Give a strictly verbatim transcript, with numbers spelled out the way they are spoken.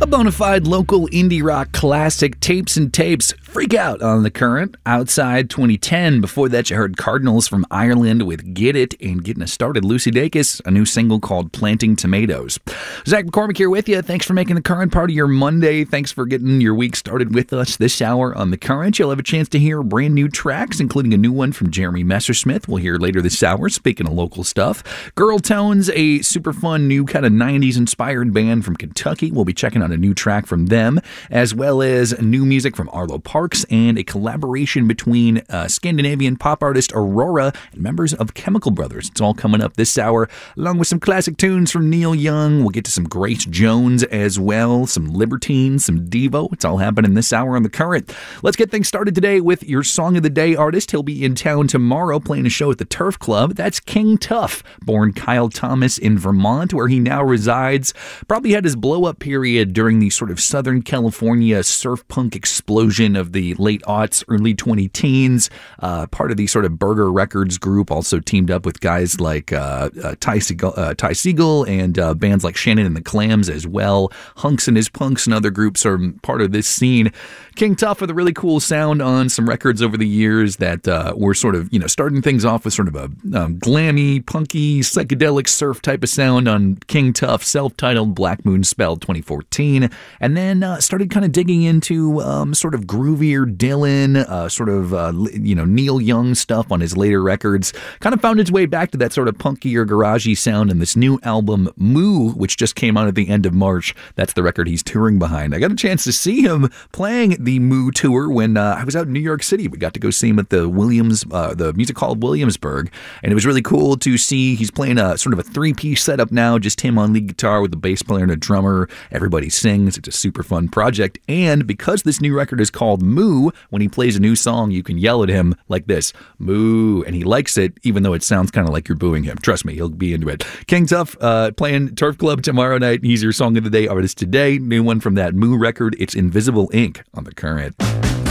A bona fide local indie rock classic, Tapes and Tapes, Freak Out on the Current, Outside twenty ten. Before that, you heard Cardinals from Ireland with Get It, and getting us started, Lucy Dacus, a new single called Planting Tomatoes. Zach McCormick here with you. Thanks for making the Current part of your Monday. Thanks for getting your week started with us this hour on the Current. You'll have a chance to hear brand new tracks, including a new one from Jeremy Messersmith. We'll hear later this hour, speaking of local stuff. Girl Tones, a super fun new kind of nineties inspired band from Kentucky. We'll be checking out a new track from them, as well as new music from Arlo Parks and a collaboration between uh, Scandinavian pop artist Aurora and members of Chemical Brothers. It's all coming up this hour, along with some classic tunes from Neil Young. We'll get to some Grace Jones as well, some Libertines, some Devo. It's all happening this hour on the Current. Let's get things started today with your Song of the Day artist. He'll be in town tomorrow playing a show at the Turf Club. That's King Tuff, born Kyle Thomas in Vermont, where he now resides. Probably had his blow-up period during the sort of Southern California surf punk explosion of the late aughts, early twenty teens. Uh, part of the sort of Burger Records group, also teamed up with guys like uh, uh, Ty, Segall, uh, Ty Segall and uh, bands like Shannon and the Clams as well. Hunks and His Punks and other groups are part of this scene. King Tuff with a really cool sound on some records over the years that uh, were sort of, you know, starting things off with sort of a um, glammy, punky, psychedelic surf type of sound on King Tuff, self-titled Black Moon Spell twenty fourteen, and then uh, started kind of digging into um, sort of groovier Dylan, uh, sort of, uh, you know, Neil Young stuff on his later records. Kind of found its way back to that sort of punkier, garagey sound in this new album, Moo, which just came out at the end of March. That's the record he's touring behind. I got a chance to see him playing the Moo tour when uh, I was out in New York City. We got to go see him at the Williams, uh, the Music Hall of Williamsburg, and it was really cool to see. He's playing a sort of a three-piece setup now, just him on lead guitar with a bass player and a drummer. Everybody sings. It's a super fun project, and because this new record is called Moo, when he plays a new song, you can yell at him like this, Moo, and he likes it, even though it sounds kind of like you're booing him. Trust me, he'll be into it. King Tuff uh, playing Turf Club tomorrow night. He's your Song of the Day artist today. New one from that Moo record. It's Invisible Ink on the Current.